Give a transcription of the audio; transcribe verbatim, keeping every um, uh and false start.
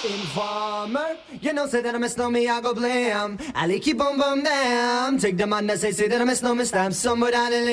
Informer, you know say that I miss no me, I go blame. I keep on bum them. Take the man that say say that I miss no me stamp. Somebody